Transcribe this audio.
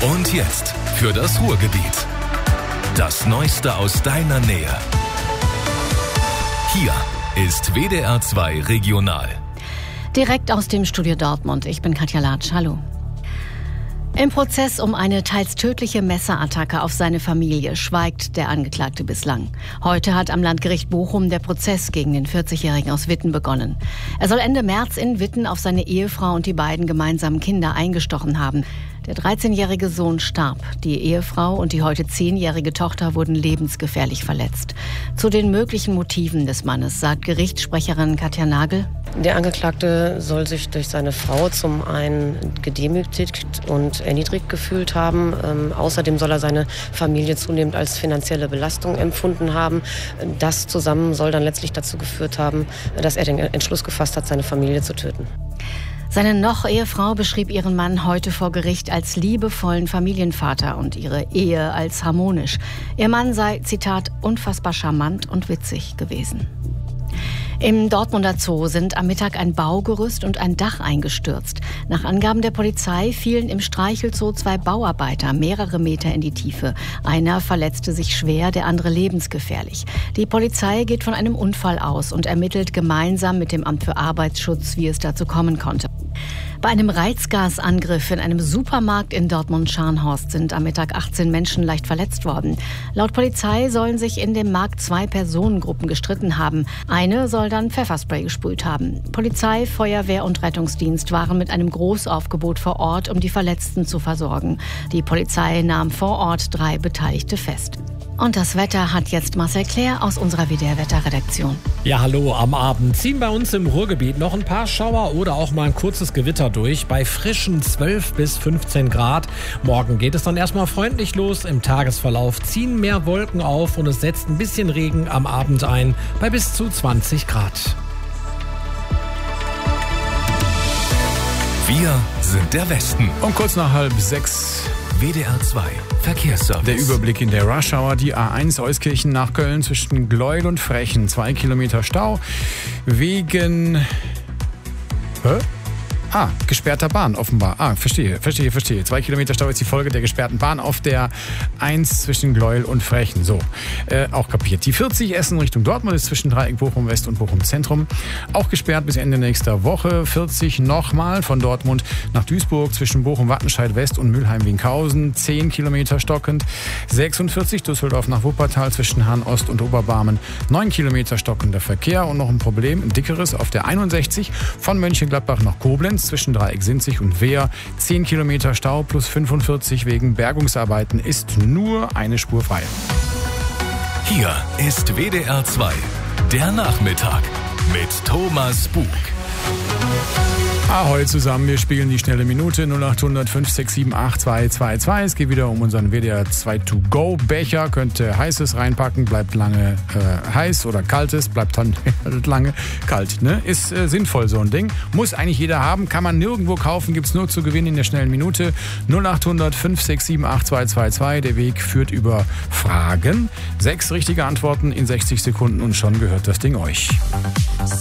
Und jetzt für das Ruhrgebiet. Das Neueste aus deiner Nähe. Hier ist WDR 2 Regional. Direkt aus dem Studio Dortmund. Ich bin Katja Latsch. Hallo. Im Prozess um eine teils tödliche Messerattacke auf seine Familie schweigt der Angeklagte bislang. Heute hat am Landgericht Bochum der Prozess gegen den 40-Jährigen aus Witten begonnen. Er soll Ende März in Witten auf seine Ehefrau und die beiden gemeinsamen Kinder eingestochen haben. Der 13-jährige Sohn starb. Die Ehefrau und die heute 10-jährige Tochter wurden lebensgefährlich verletzt. Zu den möglichen Motiven des Mannes sagt Gerichtssprecherin Katja Nagel: Der Angeklagte soll sich durch seine Frau zum einen gedemütigt und erniedrigt gefühlt haben. Außerdem soll er seine Familie zunehmend als finanzielle Belastung empfunden haben. Das zusammen soll dann letztlich dazu geführt haben, dass er den Entschluss gefasst hat, seine Familie zu töten. Seine Noch-Ehefrau beschrieb ihren Mann heute vor Gericht als liebevollen Familienvater und ihre Ehe als harmonisch. Ihr Mann sei, Zitat, unfassbar charmant und witzig gewesen. Im Dortmunder Zoo sind am Mittag ein Baugerüst und ein Dach eingestürzt. Nach Angaben der Polizei fielen im Streichelzoo 2 Bauarbeiter mehrere Meter in die Tiefe. Einer verletzte sich schwer, der andere lebensgefährlich. Die Polizei geht von einem Unfall aus und ermittelt gemeinsam mit dem Amt für Arbeitsschutz, wie es dazu kommen konnte. Bei einem Reizgasangriff in einem Supermarkt in Dortmund-Scharnhorst sind am Mittag 18 Menschen leicht verletzt worden. Laut Polizei sollen sich in dem Markt 2 Personengruppen gestritten haben. Eine soll dann Pfefferspray gesprüht haben. Polizei, Feuerwehr und Rettungsdienst waren mit einem Großaufgebot vor Ort, um die Verletzten zu versorgen. Die Polizei nahm vor Ort 3 Beteiligte fest. Und das Wetter hat jetzt Marcel Claire aus unserer WDR-Wetterredaktion. Ja, hallo, am Abend ziehen bei uns im Ruhrgebiet noch ein paar Schauer oder auch mal ein kurzes Gewitter durch. Bei frischen 12 bis 15 Grad. Morgen geht es dann erstmal freundlich los. Im Tagesverlauf ziehen mehr Wolken auf und es setzt ein bisschen Regen am Abend ein bei bis zu 20 Grad. Wir sind der Westen. Um kurz nach 5:30 WDR 2 Verkehrsservice. der Überblick in der Rush-Hour. Die A1 Euskirchen nach Köln zwischen Gleuel und Frechen. 2 Kilometer Stau wegen... gesperrter Bahn offenbar. Verstehe. 2 Kilometer Stau ist die Folge der gesperrten Bahn auf der 1 zwischen Gleuel und Frechen. So, auch kapiert. Die 40 Essen Richtung Dortmund ist zwischen Dreieck Bochum West und Bochum Zentrum auch gesperrt bis Ende nächster Woche. 40 nochmal von Dortmund nach Duisburg zwischen Bochum Wattenscheid West und Mülheim-Winkhausen. 10 Kilometer stockend. 46 Düsseldorf nach Wuppertal zwischen Hahn Ost und Oberbarmen. 9 Kilometer stockender Verkehr und noch ein Problem, ein dickeres auf der 61 von Mönchengladbach nach Koblenz zwischen Dreieck Sinzig und Wehr. 10 Kilometer Stau plus 45 wegen Bergungsarbeiten ist nur eine Spur frei. Hier ist WDR 2, der Nachmittag mit Thomas Bug. Ahoi zusammen, wir spielen die schnelle Minute 0800 567 8222. Es geht wieder um unseren WDR 2 To Go Becher. Könnt heißes reinpacken, bleibt lange heiß, oder kaltes, bleibt dann lange kalt. Ne? Ist sinnvoll so ein Ding. Muss eigentlich jeder haben, kann man nirgendwo kaufen, gibt's nur zu gewinnen in der schnellen Minute 0800 567 8222. Der Weg führt über Fragen. 6 richtige Antworten in 60 Sekunden und schon gehört das Ding euch.